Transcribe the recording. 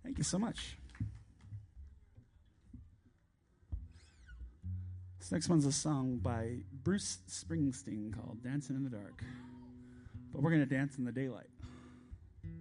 Thank you so much. This next one's a song by Bruce Springsteen called Dancing in the Dark. But we're going to dance in the daylight.